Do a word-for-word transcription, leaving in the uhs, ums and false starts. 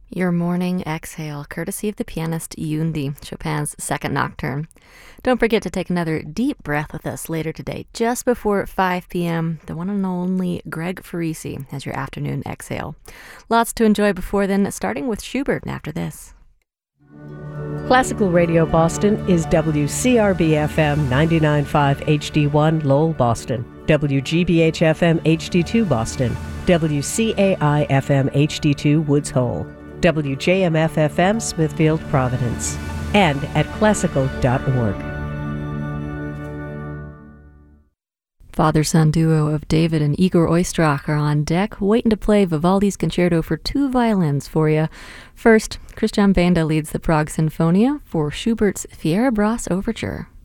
Your morning exhale, courtesy of the pianist Yundi, Chopin's Second Nocturne. Don't forget to take another deep breath with us later today, just before five p.m. The one and only Greg Farisi has your afternoon exhale. Lots to enjoy before then, starting with Schubert after this. Classical Radio Boston is W C R B F M ninety-nine point five H D one Lowell, Boston, W G B H F M H D two Boston, W C A I F M H D two Woods Hole, W J M F F M Smithfield, Providence, and at classical dot org. Father-son duo of David and Igor Oistrakh are on deck, waiting to play Vivaldi's Concerto for two violins for you. First, Christian Benda leads the Prague Sinfonia for Schubert's Fierabras Overture.